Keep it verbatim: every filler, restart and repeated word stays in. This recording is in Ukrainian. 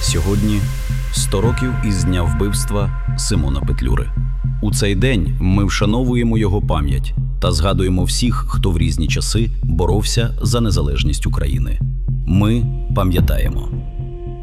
Сьогодні сто років із дня вбивства Симона Петлюри. У цей день ми вшановуємо його пам'ять та згадуємо всіх, хто в різні часи боровся за незалежність України. Ми пам'ятаємо.